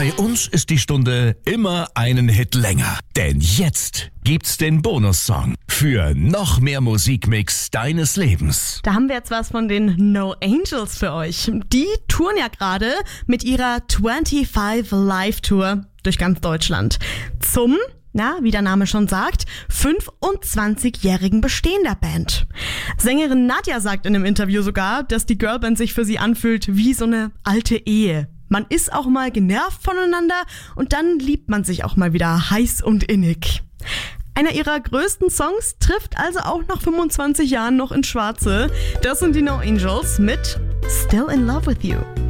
Bei uns ist die Stunde immer einen Hit länger. Denn jetzt gibt's den Bonussong für noch mehr Musikmix deines Lebens. Da haben wir jetzt was von den No Angels für euch. Die touren ja gerade mit ihrer 25 Live Tour durch ganz Deutschland. Zum, wie der Name schon sagt, 25-jährigen Bestehen der Band. Sängerin Nadja sagt in einem Interview sogar, dass die Girlband sich für sie anfühlt wie so eine alte Ehe. Man ist auch mal genervt voneinander und dann liebt man sich auch mal wieder heiß und innig. Einer ihrer größten Songs trifft also auch nach 25 Jahren noch ins Schwarze. Das sind die No Angels mit Still in Love with You.